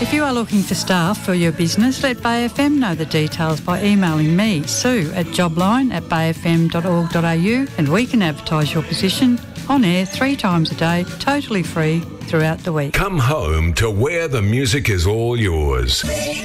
If you are looking for staff for your business, let Bay FM know the details by emailing me, Sue, at jobline@bayfm.org.au, and we can advertise your position on air 3 times a day, totally free throughout the week. Come home to where the music is all yours.